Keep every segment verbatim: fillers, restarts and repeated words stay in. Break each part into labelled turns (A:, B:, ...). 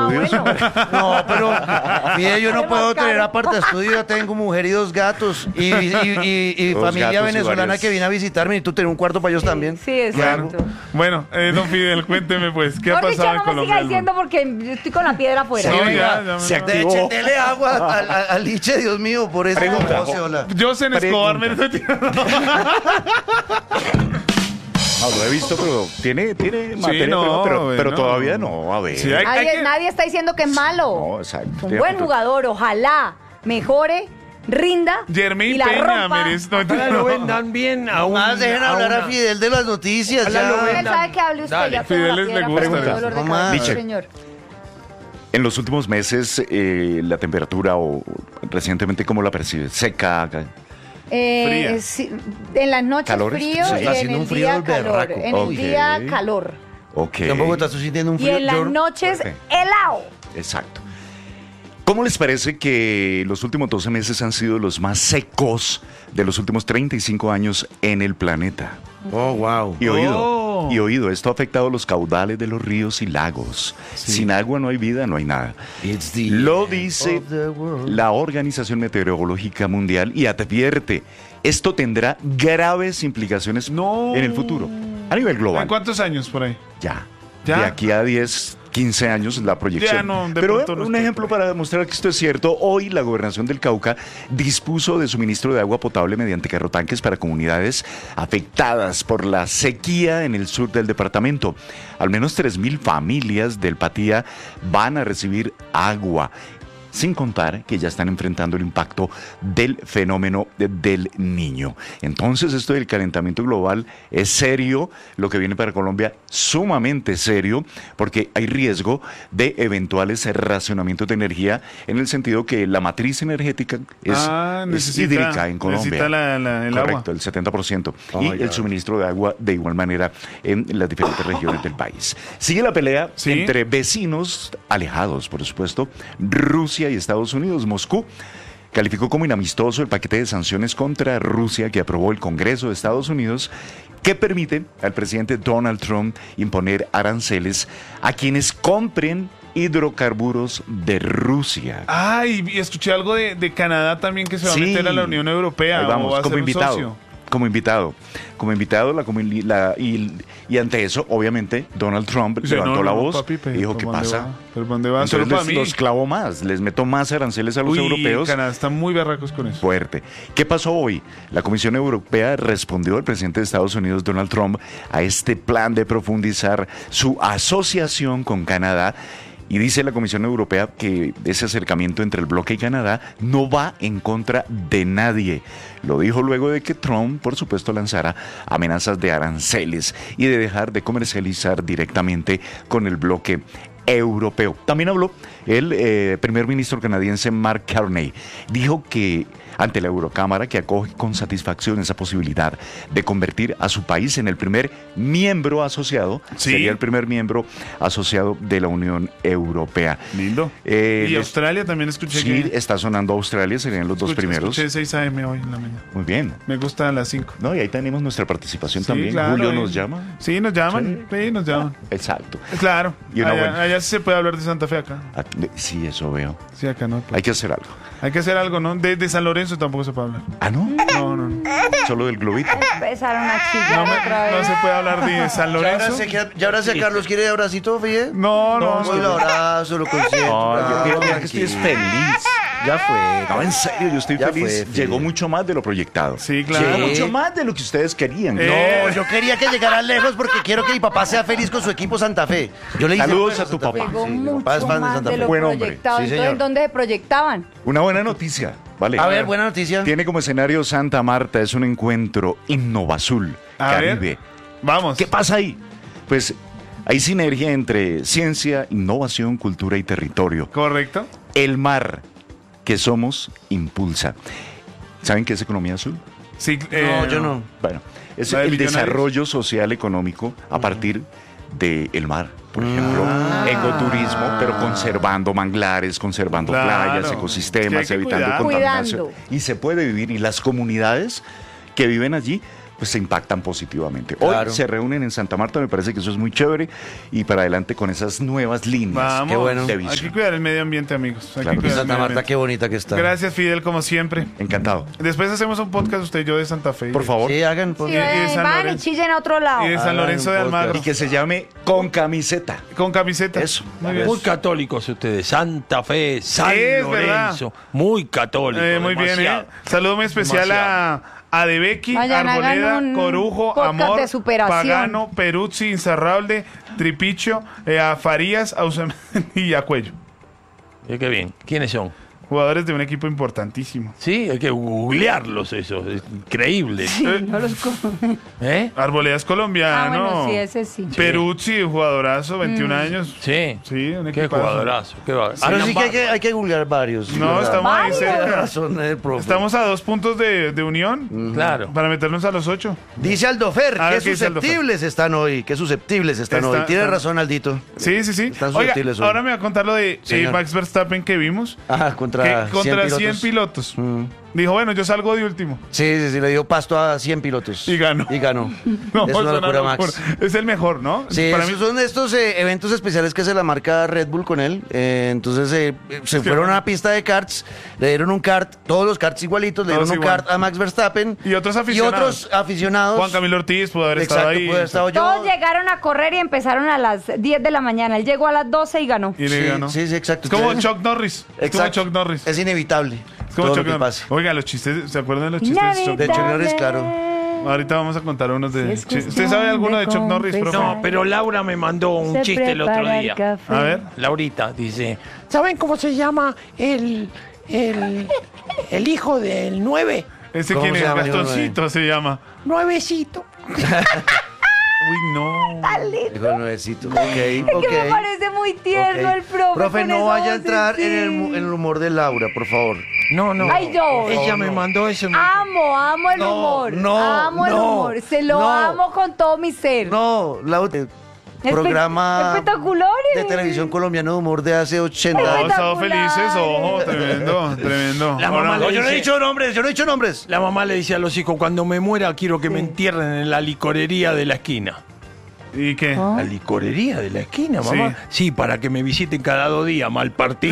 A: estudios.
B: Ah, bueno.
C: No, pero mire, yo no puedo tener aparte estudio, yo tengo mujer y dos gatos y, y, y, y
A: Dos
C: familia
A: gatos y
C: venezolana
A: varios.
C: que viene a visitarme y tú tener un cuarto para ellos también.
B: Sí, exacto.
D: Bueno, eh, don Fidel, cuénteme pues, ¿qué ha
B: Por dicho,
D: pasado en
B: no me
D: Colombia?
B: siga diciendo porque yo estoy con la piedra afuera.
D: No,
C: Sí,
D: ya,
C: venga,
D: ya me-
A: se
D: no.
C: De
A: activó.
C: hecho, dele agua al, al, al liche, Dios mío, por eso.
A: Pregunta.
C: No, hola.
D: José Escobar me estoy tirando.
A: No, lo he visto, pero tiene, tiene materia,
D: no,
A: pero, pero, pero
D: bueno.
A: todavía no. A ver.
D: Sí, hay-
B: Nadie,
D: que-
B: nadie está diciendo que es malo.
A: No, exacto.
B: Un
A: Estoy de
B: buen
A: acuerdo.
B: jugador, ojalá mejore, rinda
D: Jermaine
B: y la
D: Peña,
B: rompa.
D: mire, no,
E: Ojalá lo vendan bien a un...
C: Más dejen
E: a
C: hablar a
E: una-
C: Fidel de las noticias.
E: Ojalá
C: ya.
E: lo
B: Él
E: vendan.
B: sabe que hable usted,
E: Dale.
B: ya tengo la
D: Fideles le
B: piedra
D: gusta
B: afuera,
A: eso.
B: dolor de
C: Mamá.
B: cabeza,
A: Michel.
B: señor.
A: En los últimos meses, eh, la temperatura, o recientemente, ¿cómo la percibes? Seca.
B: Eh,
D: Fría.
B: sí, en las noches
A: ¿Calores?
B: frío
A: Sí,
B: y
C: está
B: en
C: haciendo
B: el
C: un frío
B: día
C: del
B: calor.
C: berraco.
B: En
A: Ok.
B: el día calor.
A: Ok.
C: Tampoco estás sintiendo un
B: Y
C: frío.
B: en las
C: Yo-
B: noches
A: Fuerte.
B: helado.
A: Exacto. ¿Cómo les parece que los últimos doce meses han sido los más secos de los últimos treinta y cinco años en el planeta?
C: Oh, wow.
A: Y oído,
D: Oh.
A: y oído, esto ha afectado los caudales de los ríos y lagos. Sin agua no hay vida, no hay nada.
C: It's the
A: Lo
C: end
A: dice
C: of the world.
A: la Organización Meteorológica Mundial y advierte, esto tendrá graves implicaciones
D: No.
A: en el futuro, a nivel global.
D: ¿En cuántos años por ahí?
A: Ya.
D: ¿Ya?
A: De aquí a diez, quince años la proyección.
D: Ya no, de
A: Pero
D: pronto no
A: un
D: estoy
A: ejemplo
D: por ahí.
A: para demostrar que esto es cierto, hoy la Gobernación del Cauca dispuso de suministro de agua potable mediante carrotanques para comunidades afectadas por la sequía en el sur del departamento. Al menos tres mil familias del Patía van a recibir agua, sin contar que ya están enfrentando el impacto del fenómeno de- del niño. Entonces, esto del calentamiento global es serio, lo que viene para Colombia sumamente serio, porque hay riesgo de eventuales racionamientos de energía, en el sentido que la matriz energética es,
D: Ah,
A: es
D: necesita-
A: hídrica en Colombia.
D: necesita la- la- el
A: Correcto,
D: agua.
A: el setenta por ciento.
C: Oh,
A: y
C: my
A: el
C: God.
A: suministro de agua de igual manera en las diferentes regiones del país. Sigue la pelea
D: Sí.
A: entre vecinos alejados, por supuesto, Rusia y Estados Unidos. Moscú calificó como inamistoso el paquete de sanciones contra Rusia que aprobó el Congreso de Estados Unidos, que permite al presidente Donald Trump imponer aranceles a quienes compren hidrocarburos de Rusia.
D: Ay, y escuché algo de, de Canadá también que se va
A: Sí.
D: a meter a la Unión Europea.
A: Ahí
D: o
A: vamos,
D: va a
A: como
D: ser un
A: invitado.
D: socio.
A: Como invitado. Como invitado, la, comuni- la- y, y ante eso, obviamente, Donald Trump
D: Dice,
A: levantó
D: no,
A: la
D: no,
A: voz
D: papi, pero
A: y dijo,
D: ¿por
A: ¿qué
D: dónde
A: pasa?
D: va? ¿Pero dónde va? Solo
A: Entonces
D: para
A: les-
D: mí.
A: los clavo más, les meto más aranceles a los
D: Uy,
A: europeos.
D: Canadá están muy berracos con eso.
A: Fuerte. ¿Qué pasó hoy? La Comisión Europea respondió al presidente de Estados Unidos, Donald Trump, a este plan de profundizar su asociación con Canadá. Y dice la Comisión Europea que ese acercamiento entre el bloque y Canadá no va en contra de nadie. Lo dijo luego de que Trump, por supuesto, lanzara amenazas de aranceles y de dejar de comercializar directamente con el bloque europeo. También habló el eh, primer ministro canadiense Mark Carney. Dijo que ante la Eurocámara que acoge con satisfacción esa posibilidad de convertir a su país en el primer miembro asociado,
D: Sí.
A: sería el primer miembro asociado de la Unión Europea.
D: Lindo.
A: Eh,
D: y
A: les-
D: Australia también escuché
A: Sí,
D: que...
A: está sonando Australia, serían los dos
D: escuché-
A: primeros.
D: Escuché seis a eme hoy en la mañana.
A: Muy bien.
D: Me gustan las cinco.
A: No, y ahí tenemos nuestra participación
D: Sí,
A: también.
D: claro,
A: Julio
D: eh.
A: nos llama.
D: Sí, nos llaman. Sí, nos llaman.
A: Exacto.
D: Claro.
A: Y una
D: allá,
A: buena.
D: allá sí se puede hablar de Santa Fe acá.
A: Ah, Sí, eso veo.
D: Sí, acá no.
A: Hay que hacer algo.
D: Hay que hacer algo, ¿no? De, de San Lorenzo tampoco se puede hablar.
A: Ah, ¿no?
D: No, no, no.
A: Solo del globito.
B: Empezaron a chillar
D: No, me-
B: otra
D: no
B: vez.
D: se puede hablar de San
C: Ya ahora
D: Lorenzo.
C: sé, que- ya ahora sé, Carlos, ¿quiere abracito, Fidel?
D: No, no,
C: Muy
D: no.
C: lo abrazo, lo consiento.
A: Ay,
C: Ah,
A: mira, mira que estoy
C: tranquilo.
A: feliz.
C: Ya fue.
A: No, en serio, yo estoy
C: Ya
A: feliz.
C: fue, Fidel.
A: Llegó mucho más de lo proyectado.
D: Sí, claro.
A: Llegó
C: Sí.
A: mucho más de lo que ustedes querían.
D: Eh.
C: No, yo quería que llegara lejos porque quiero que mi papá sea feliz con su equipo Santa Fe. Yo le hice
A: Saludos
C: juego
A: a tu
C: Santa Fe.
A: papá.
B: Pegó
C: Sí, mi
B: mucho
C: papá es fan de
B: más
C: Santa
B: de
C: Fe.
B: lo
A: Buen hombre.
B: proyectado.
C: Sí,
B: Entonces,
C: señor.
B: ¿dónde se proyectaban?
A: Una buena noticia, ¿vale?
C: A ver, buena noticia.
A: Tiene como escenario Santa Marta, es un encuentro Innovazul,
D: A
A: Caribe.
D: ver. Vamos.
A: ¿Qué pasa ahí? Pues hay sinergia entre ciencia, innovación, cultura y territorio.
D: Correcto.
A: El mar que somos impulsa. ¿Saben qué es economía azul?
D: Sí,
C: No,
D: eh,
C: yo no.
A: Bueno, es
D: ¿La de
A: el
D: millonarios?
A: desarrollo social económico a partir del mar, por ejemplo,
C: Ah.
A: ecoturismo, pero conservando manglares, conservando
D: Claro.
A: playas, ecosistemas,
D: Es que hay que
A: evitando
D: cuidar.
A: contaminación.
B: Cuidando.
A: Y se puede vivir, y las comunidades que viven allí pues se impactan positivamente. Hoy
C: Claro.
A: se reúnen en Santa Marta, me parece que eso es muy chévere, y para adelante con esas nuevas líneas.
D: Vamos,
C: Qué bueno.
A: de
D: hay que
A: visión.
D: cuidar el medio ambiente, amigos. Hay
A: Claro
D: que
A: que
D: cuidar el
C: Santa
D: medio
C: Marta,
D: ambiente.
C: qué bonita que está.
D: Gracias, Fidel, como siempre.
A: Encantado.
D: Después hacemos un podcast usted y yo de Santa Fe.
A: Por favor.
C: Sí, hagan.
B: Sí,
C: por-
D: y de
B: eh,
D: San
B: van y
D: Lorenzo.
B: chillen a otro lado.
D: Y de San
C: Hagan
D: Lorenzo
C: un
D: de
C: podcast.
D: Almagro.
A: Y que se llame Con Camiseta.
D: Con camiseta.
A: Eso.
D: Muy bien.
E: Muy católicos ustedes, Santa Fe, San
D: Es
E: Lorenzo,
D: verdad.
E: muy católicos.
D: Eh, muy bien, ¿eh?
E: demasiado.
D: Saludo muy especial a, a Debequi,
B: Vayan, hagan
D: Arboleda,
B: un
D: Corujo,
B: podcast
D: Amor,
B: de superación.
D: Pagano, Peruzzi, Incerrable, Tripicho, eh, a Farías, a Usemen y a Cuello.
E: Eh, qué bien. ¿Quiénes son?
D: Jugadores de un equipo importantísimo.
E: Sí, hay que googlearlos esos. Es increíble.
B: Sí, no los co-
E: ¿Eh?
D: Arboleda es colombiano.
B: Ah, bueno, sí, ese sí.
D: Peruzzi, jugadorazo, veintiún años.
E: Sí.
D: Sí, un
E: Qué
D: equipazo.
E: jugadorazo. Qué va-
C: Pero
E: Andan
C: sí que hay que,
E: bárbaros.
C: hay que googlear varios.
D: No,
C: ¿verdad?
D: estamos ahí
B: Varios.
C: Tiene
D: cerca.
C: razón, eh, profe.
D: Estamos a dos puntos de, de unión
E: Claro.
D: para meternos a los ocho.
C: Dice Aldofer,
D: A ver,
C: qué
D: ¿qué dice Aldofer?
C: susceptibles están hoy, qué susceptibles están
D: Está-
C: hoy. Tiene
D: está-
C: razón, Aldito.
D: Sí, sí, sí.
C: Están
D: Oiga,
C: susceptibles hoy.
D: ahora me va a contar lo de eh,
C: Señor.
D: Max Verstappen que vimos.
C: Ah, contra,
D: que contra
C: cien
D: cien
C: pilotos.
D: pilotos.
C: Mm.
D: Dijo, bueno, yo salgo de último.
C: Sí, sí, sí, le dio pasto a cien pilotos.
D: Y ganó.
C: Y ganó.
D: No,
C: es una
D: una
C: locura,
D: locura.
C: Max.
D: Es el mejor, ¿no?
C: Sí,
D: Para
C: esos
D: mí,
C: son estos eh, eventos especiales que hace la marca Red Bull con él. Eh, entonces eh, se fueron a una pista de karts, le dieron un kart, todos los karts igualitos, le
D: Todos
C: dieron un
D: igual.
C: kart a Max Verstappen.
D: Y otros aficionados.
C: Y otros aficionados.
D: Juan Camilo Ortiz pudo haber
C: Exacto,
D: estado ahí.
C: pudo haber estado yo.
B: Todos llegaron a correr y empezaron a las diez de la mañana. Él llegó a las doce y ganó.
D: Y le
C: Sí,
D: ganó.
C: sí, sí, exacto.
D: Es como
C: Entonces-
D: Chuck Norris. Es como
C: Exacto.
D: Chuck Norris.
C: Es inevitable.
D: Es como
C: todo
D: Chuck
C: lo que
D: Norris.
C: pase.
D: Oiga, los chistes, ¿se acuerdan de los chistes de Chuck
C: De Chuck
D: Norris?
C: Norris, claro.
D: Ahorita vamos a contar unos de...
B: Si es
D: chi-
B: cuestión
D: ¿Usted sabe alguno de
B: de
D: Chuck Norris, profe?
E: No, pero Laura me mandó un
B: Se
E: chiste el otro
B: prepara el
E: día.
B: café.
D: A ver.
E: Laurita dice, ¿saben cómo se llama el, el, el hijo del nueve?
D: ¿Ese
C: ¿Cómo
D: quién
C: se
D: es?
C: llama?
D: Gastoncito se llama.
E: Nuevecito.
D: Uy, no.
C: Dijo el nuevecito. Ok,
B: Es
C: ok.
B: que me parece muy tierno
C: ok.
B: el profe.
C: Profe,
B: con
C: no
B: esa
C: vaya a entrar en el,
B: vocecita.
C: mu- en el humor de Laura, por favor.
E: No, no.
B: Ay, yo.
E: Ella
C: No,
E: me
C: no.
E: mandó eso. me dijo,
B: Amo, amo el
C: No,
B: humor.
C: no,
B: amo el
C: no,
B: humor. Se lo
C: no.
B: amo con todo mi ser.
C: No, Laura. eh,
B: Espe-
C: programa
B: espectaculares.
C: de televisión colombiano de humor de hace
D: No,
C: ochenta
B: Espectacular.
C: años.
D: estamos felices, ojo, tremendo, tremendo.
E: La mamá
D: Ahora-
E: le
C: No, yo no he
E: dice-
C: dicho nombres, yo no he dicho nombres.
E: La mamá le dice a los hijos, cuando me muera quiero que me entierren en la licorería de la esquina.
D: ¿Y qué?
E: ¿La licorería de la esquina, mamá? Sí, para que me visiten cada dos días, mal partido.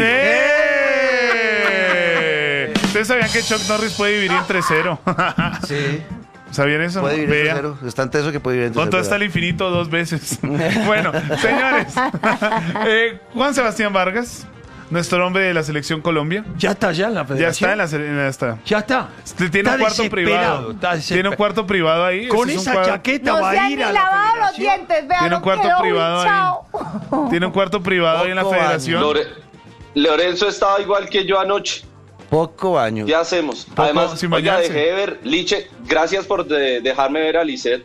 D: ¡Eh! ¿Ustedes sabían que Chuck Norris puede vivir entre cero?
C: Sí,
D: ¿Sabían eso?
C: puede vivir en
D: Vea.
C: cero. Es tan teso que puede vivir en
D: Con todo
C: cero.
D: hasta el infinito dos veces. Bueno, señores. Eh, Juan Sebastián Vargas, nuestro hombre de la selección Colombia.
E: Ya está ya en la
D: Ya
E: federación.
D: está en la, sele- en la- está.
E: Ya está.
D: Tiene
E: Está
D: un cuarto
E: desesperado,
D: privado.
E: está
D: Tiene un
E: desesperado.
D: cuarto privado ahí.
E: Con
D: Ese es un
E: esa
D: cuadro-
E: chaqueta
B: No
E: va
B: se
E: a
B: han
E: ir
B: ni
E: a la
B: lavado los
E: federación.
B: dientes. Vean,
D: Tiene un cuarto
B: quedó
D: privado ahí.
B: hinchado.
D: Tiene un cuarto privado ahí en la
C: Poco
D: federación.
F: Lore- Lorenzo estaba igual que yo anoche.
C: Poco baño.
F: ¿Qué hacemos? Además,
D: sin
F: oiga,
D: bañarse.
F: dejé de ver, Liche, gracias por de- dejarme ver a Lisette.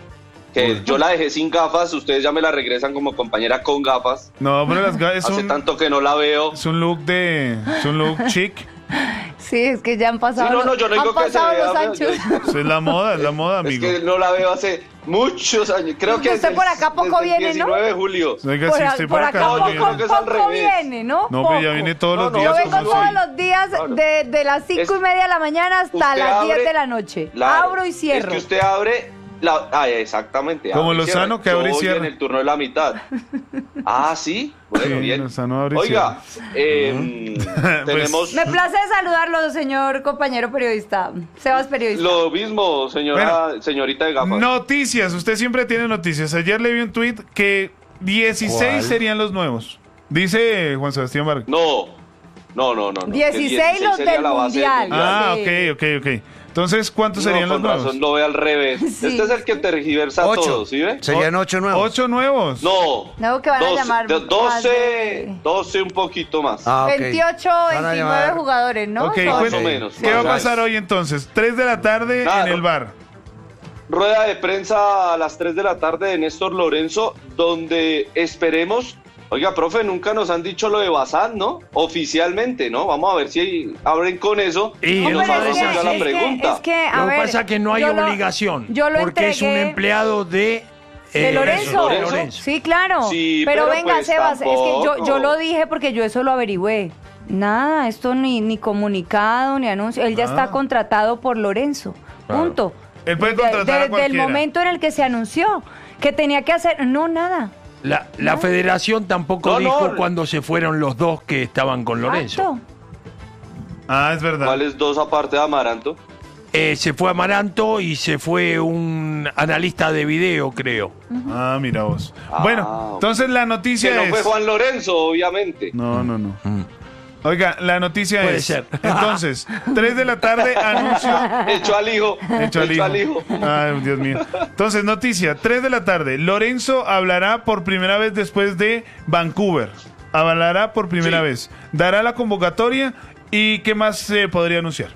F: Que yo la dejé sin gafas, ustedes ya me la regresan como compañera con gafas.
D: No, pero las ga- es
F: Hace
D: un,
F: tanto que no la veo.
D: es un look de. Es un look chic.
B: Sí, es que ya han pasado,
F: Sí, no, no,
B: los-
F: yo no
B: han
F: digo que se
B: pasado
F: vea,
B: los
F: pero
B: anchos.
F: yo-
D: Eso es la moda, es la moda,
F: Es
D: amigo.
F: que no la veo hace muchos años. Creo que
B: Usted
F: desde
B: por
F: el-
B: acá poco
F: desde el
B: viene, ¿no?
F: diecinueve de julio.
D: Oiga,
B: Por,
D: si
B: a-
D: estoy
B: por
D: por
B: acá
D: acá.
F: No, yo
B: poco,
F: creo que es al
B: poco
F: revés.
B: viene, ¿no?
D: No, pero ya
B: Poco.
D: viene todos los
F: No, no,
D: días.
B: Yo vengo
D: como
B: todos
D: si-
B: los días
F: Claro.
B: de, de las cinco
F: Es-
B: y media de la mañana hasta
F: Usted
B: las diez
F: abre-
B: de la noche.
F: Claro,
B: Abro y cierro.
F: Es que usted abre. La, ah, exactamente.
D: Como
F: abre y cierra.
D: Lozano, que
F: Yo
D: abre y
F: voy
D: cierra.
F: en el turno de la mitad. Ah, sí. Bueno,
D: Sí,
F: bien.
D: Lozano abre y
F: Oiga, eh,
D: Pues-
F: tenemos
B: Me place saludarlo, señor compañero periodista. Sebas periodista.
F: lo mismo, señora, señorita de gafas.
D: Noticias, usted siempre tiene noticias. Ayer le vi un tuit que dieciséis
C: ¿Cuál?
D: serían los nuevos. Dice Juan Sebastián Vargas.
F: No, no, no, no. no.
B: dieciséis
F: El
B: los
F: sería
B: del
F: la base
B: Mundial.
D: Ah,
B: Sí.
D: ok, ok, ok. Entonces, ¿cuántos
F: No,
D: serían los
F: con
D: nuevos?
F: razón, lo ve al revés.
B: Sí.
F: Este es el que tergiversa
C: Ocho.
F: todo, ¿sí ve?
C: Serían ocho nuevos.
D: ¿Ocho nuevos?
F: No.
B: No, que van a
F: doce,
B: llamar
F: de-
B: más
F: doce,
B: de-
F: doce un poquito más.
C: Ah, ok.
B: veintiocho,
C: Van a
B: veintinueve
C: llamar-
B: jugadores, ¿no?
D: Ok,
B: Son-
F: Más
D: pues,
F: o menos.
D: ¿qué va a
F: Más.
D: pasar hoy entonces? Tres de la tarde
F: Nada,
D: en el
F: no.
D: bar.
F: Rueda de prensa a las tres de la tarde de Néstor Lorenzo, donde esperemos. Oiga, profe, nunca nos han dicho lo de Bazán, ¿no? Oficialmente, ¿no? Vamos a ver si abren con eso
E: Y
F: y
B: No,
F: nos
B: pero
F: hagamos
B: es que-
F: ya la
B: es que-
F: pregunta.
B: es que, a
E: Lo que
B: ver,
E: pasa es que no hay
B: yo lo-
E: obligación.
B: yo lo
E: porque es un
B: entregué-
E: empleado de...
B: De
E: eh,
B: Lorenzo.
F: Lorenzo.
B: Sí, claro.
F: Sí,
B: pero,
F: pero
B: venga,
F: pues
B: Sebas, es que yo,
F: tampoco.
B: yo lo dije porque yo eso lo averigüé. Nada, esto ni, ni comunicado, ni anuncio. Él ya
D: Ah.
B: está contratado por Lorenzo.
E: Claro.
B: Punto.
D: Él puede
B: Desde-
D: contratar a
B: desde el
D: cualquiera.
B: momento en el que se anunció que tenía que hacer, no, nada.
E: La, la federación tampoco
F: No,
E: dijo
F: no.
E: cuando se fueron los dos que estaban con Lorenzo.
B: Exacto.
D: Ah, es verdad.
F: ¿Cuáles dos aparte de Amaranto?
E: Eh, se fue Amaranto y se fue un analista de video, creo.
D: Ah, mira vos.
F: Ah,
D: bueno, entonces la noticia
F: Que no
D: es...
F: fue Juan Lorenzo, obviamente.
D: No, no, no. Oiga, la noticia
E: Puede
D: es...
E: ser.
D: Entonces, tres de la tarde anuncio...
F: Hecho al hijo.
D: Hecho al hijo. Ay, Dios mío. Entonces, noticia, tres de la tarde. Lorenzo hablará por primera vez después de Vancouver. Hablará por primera
F: Sí.
D: vez. Dará la convocatoria y ¿qué más se podría anunciar?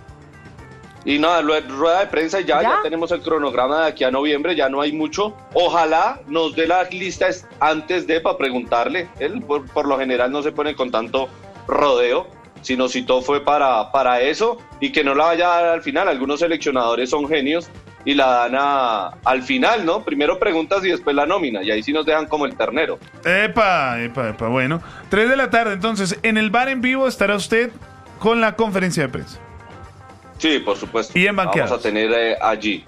F: Y nada, lo- rueda de prensa y ya,
B: ¿Ya?
F: ya tenemos el cronograma de aquí a noviembre, ya no hay mucho. Ojalá nos dé las listas antes de para preguntarle. Él por, por lo general no se pone con tanto rodeo, si nos citó fue para, para eso y que no la vaya a dar al final. Algunos seleccionadores son genios y la dan a- al final, ¿no? Primero preguntas y después la nómina y ahí sí nos dejan como el ternero.
D: Epa, epa, epa. Bueno, tres de la tarde. Entonces, en el bar en vivo estará usted con la conferencia de prensa.
F: Sí, por supuesto.
D: ¿Y en banqueados?
F: Vamos a tener eh, allí.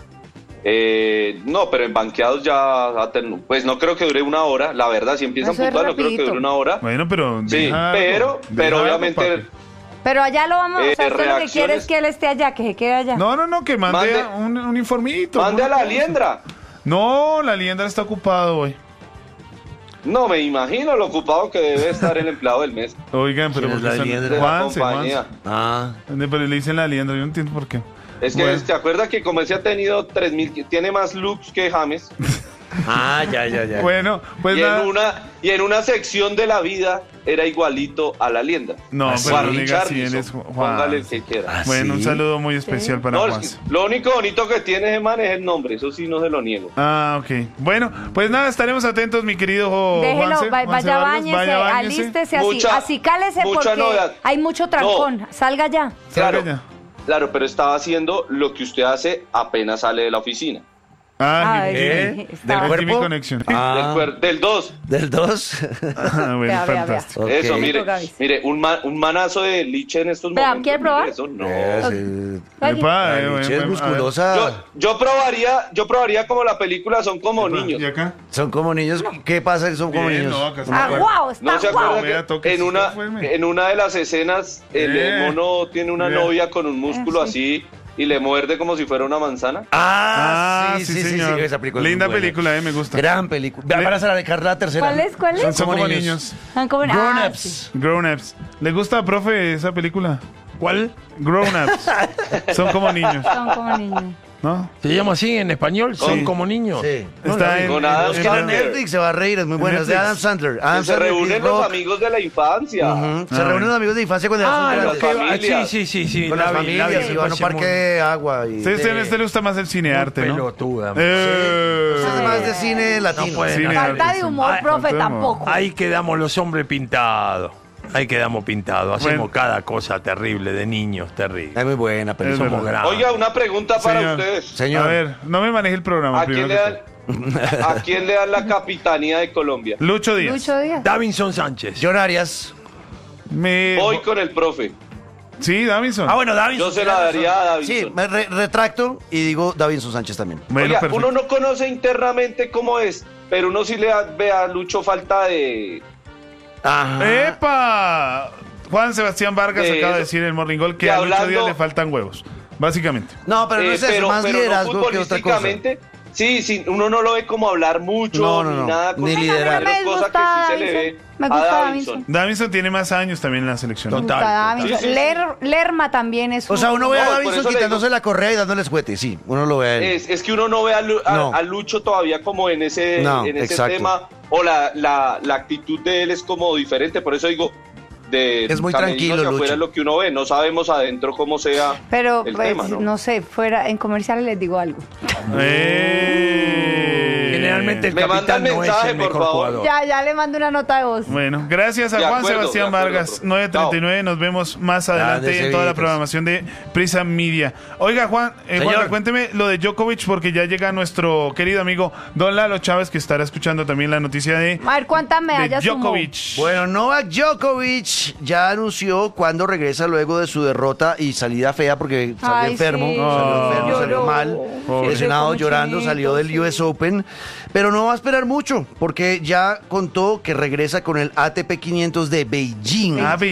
F: Eh, no, pero en banqueados ya, ha ten- pues no creo que dure una hora, la verdad, si empiezan
B: Eso es
F: puntual no creo que
B: rapidito.
F: dure una hora.
D: Bueno, pero...
F: Sí,
D: deja algo,
F: pero,
D: deja
F: pero
D: algo,
F: obviamente
D: papi.
B: Pero allá lo vamos,
F: Eh,
B: o sea, usted lo que
F: reacciones-
B: quiere es que él esté allá, que se quede allá.
D: No, no, no, que mande,
F: Mande-
D: a un, un informito.
F: mande a
D: alguna
F: la
D: cosa.
F: liendra.
D: No, la liendra está ocupado hoy.
F: No, me imagino lo ocupado que debe estar el empleado del mes.
D: Oigan, pero
C: ¿Quién es
D: ¿por qué
C: la
D: están-
C: liendra?
F: De la
D: Juanse,
F: compañía.
D: Juanse.
C: Ah,
D: Pero le dicen la liendra, yo no entiendo por qué.
F: Es que
D: Bueno.
F: te acuerdas que como ese ha tenido tres mil, tiene más looks que James.
C: ah, ya, ya, ya.
D: Bueno, pues
F: y,
D: nada.
F: en una, y en una sección de la vida era igualito a la liendra.
D: No,
C: Ah,
D: pero
F: Juan
D: no diga así,
F: Richarlison,
D: él es Juan.
F: póngale el que quiera.
C: Ah,
D: Bueno, un
C: ¿sí?
D: saludo muy especial para
F: No, es
D: Juan.
F: que lo único bonito que tiene ese man es el nombre, eso sí no se lo niego.
D: Ah, ok. Bueno, pues nada, estaremos atentos, mi querido
B: Déjelo,
D: Juanse.
B: va-
D: Juanse
B: vaya
D: Vargas,
B: bañese,
D: vaya báñese.
B: alístese así,
F: Mucha-
B: así cálese
F: mucha
B: porque
F: novedad.
B: hay mucho trancón, salga ya.
D: Salga
F: Claro,
D: ya.
F: claro, pero estaba haciendo lo que usted hace apenas sale de la oficina.
D: Ah,
B: Ay,
D: ¿qué?
B: sí,
C: ¿Del
B: está-
C: cuerpo?
D: Mi conexión.
C: Ah,
F: Del, cuer- del dos.
C: ¿del dos?
D: Ah, bueno,
B: Vea, vea, vea.
D: fantástico.
C: Ok.
F: Eso, mire,
B: Gaby.
F: mire, un, ma- un manazo de liche en estos
B: Vea,
F: momentos.
B: ¿quiere
F: mire
B: probar?
F: Eso, no.
C: Eh, sí.
B: Oye,
D: Epa,
C: La
D: eh, bueno,
C: leche es
D: bueno, a ver.
C: musculosa.
F: Yo, yo probaría, yo probaría como la película Son como niños.
D: ¿Y acá?
C: Son como niños. ¿Qué pasa que son como
D: Bien,
C: niños?
D: no, acá
B: ah,
D: está.
B: guau, está
F: ¿No se
B: guau.
F: acuerda
D: Vea,
F: que
D: toque,
F: en
D: sí,
F: una,
D: fue, me.
F: en una de las escenas el
D: Eh,
F: mono tiene una
D: vea.
F: novia con un músculo
B: Eh, sí.
F: así y le muerde como si fuera una manzana?
C: Ah, sí, sí, sí, sí,
D: señor.
C: esa película es
D: Linda
C: muy buena.
D: película, eh, me gusta.
C: Gran película. Van a sacar la tercera.
B: ¿Cuál es? ¿Cuál es?
C: Son
D: Son
C: como,
D: como
C: niños.
D: niños.
B: Ah, como-
C: Grown
B: ah,
C: Ups.
B: sí.
D: Grown Ups. ¿Le gusta, profe, esa película?
E: ¿Cuál?
D: Grown Ups. Son como niños,
B: Son como niños.
D: ¿no?
E: ¿Se llama así en español? ¿Son
D: Sí.
E: como niños?
C: Sí.
D: Está en,
F: Con Adam
D: en-
C: Está en
F: Sandler.
C: Netflix, se va a reír, es muy buena. Es de
D: Netflix.
C: Adam Sandler. Adam
F: se
C: Sandler,
F: reúnen
C: Chris
F: los
C: Rock.
F: amigos de la infancia.
C: Ujú. Se
D: Ah,
C: reúnen los amigos de infancia cuando ya
E: Ah,
C: son
E: lo
C: grandes.
E: que
F: las
E: va-
F: familias.
E: sí, sí, sí, sí.
C: Con
E: la
C: las
E: vi, la vi,
C: familias y
E: me
C: van a un
E: pareció
C: parque
E: muy-
C: de agua. Y
D: Usted, usted,
C: de-
D: usted le gusta más el cinearte,
E: muy
D: ¿no?
E: pelotuda.
D: Eh,
C: Usted es más de cine latino.
E: puede
D: Cine
E: nada.
B: Falta de humor,
E: Ay,
B: profe,
D: falta de humor.
B: tampoco.
E: Ahí quedamos los hombres pintados. Ahí quedamos pintados. Hacemos
D: Bueno.
E: cada cosa terrible de niños, terrible.
C: Es muy buena
D: Es
C: película.
E: Somos
D: verdad.
E: grandes.
F: Oiga, una pregunta para
D: Señor.
F: ustedes.
C: Señor.
D: A ver, no me maneje el programa.
F: ¿A quién,
D: primero
F: le
D: que
F: dan,
D: todo.
F: ¿A quién le dan la capitanía de Colombia?
D: Lucho Díaz.
B: Lucho Díaz.
E: Davinson Sánchez.
C: John Arias.
D: Me...
F: Voy con el profe.
D: Sí, Davinson.
C: Ah, bueno, Davinson.
F: Yo se la daría a
C: Sí,
F: Davinson.
C: me re- retracto y digo Davinson Sánchez también.
D: Bueno,
F: Oiga,
D: perfecto.
F: uno no conoce internamente cómo es, pero uno sí le da- ve a Lucho falta de...
C: Ajá.
D: ¡Epa! Juan Sebastián Vargas
F: Eh,
D: acaba de decir en el Morning Call que
F: y
D: a Lucho
F: hablando-
D: Díaz le faltan huevos. Básicamente.
C: No, pero no
F: eh,
C: es eso, más
F: pero
C: liderazgo
F: no
C: que otra cosa.
F: futbolísticamente. Sí, sí, uno no lo ve como hablar mucho,
C: No, no,
F: ni
C: no,
F: nada.
C: ni
F: con-
C: liderar.
F: pero
B: Me
F: cosa
B: gusta
F: que sí se le
B: Davinson.
F: ve
B: Me
F: a
B: gusta
F: Davinson.
B: Davinson.
D: Davinson tiene más años también en la selección. ¿no?
E: Total.
B: Gusta Davinson.
F: Sí, sí, sí.
B: Ler- Lerma también es
C: O
B: un-
C: sea, uno ve a
F: No, por
C: Davinson
F: eso le
C: quitándose
F: digo-
C: la correa y dándoles juguete, sí, uno lo ve a él.
F: Es, es que uno no ve a, Lu- a-
C: No.
F: a Lucho todavía como en ese,
C: No,
F: en ese
C: exacto.
F: tema, o la, la, la actitud de él es como diferente, por eso digo, de
C: Es muy
F: camerino
C: tranquilo,
F: hacia afuera
C: Lucho.
F: es lo que uno ve, no sabemos adentro cómo sea
B: Pero,
F: el
B: pues,
F: tema,
B: ¿no?
F: ¿no?
B: sé, fuera en comerciales les digo algo.
D: Eh.
E: Tiene Finalmente el
F: Me manda
E: capitán
F: el
E: no es
F: mensaje,
E: el
F: por
E: mejor
F: favor.
E: jugador.
B: Ya, ya le mando una nota de voz.
D: Bueno, gracias a
F: De
D: Juan
F: acuerdo,
D: Sebastián
F: de acuerdo,
D: Vargas,
F: profe.
D: nueve treinta y nueve. Nos vemos más adelante
C: Grande
D: en toda la
C: Cevitas.
D: programación de Prisa Media. Oiga, Juan, eh,
C: Señor.
D: Juanca, cuénteme lo de Djokovic, porque ya llega nuestro querido amigo Don Lalo Chávez, que estará escuchando también la noticia de,
B: A ver cuántas
D: de
B: medallas sumó.
D: Djokovic.
C: Bueno, Novak Djokovic ya anunció cuándo regresa luego de su derrota y salida fea porque salió
B: Ay,
C: enfermo,
B: sí.
C: salió enfermo,
B: Lloró.
C: salió mal,
B: Pobre.
C: lesionado,
B: Como
C: llorando,
B: chinito,
C: salió del
B: sí.
C: U S Open, pero no va a esperar mucho porque ya contó que regresa con el A T P quinientos de Beijing.
D: Ah,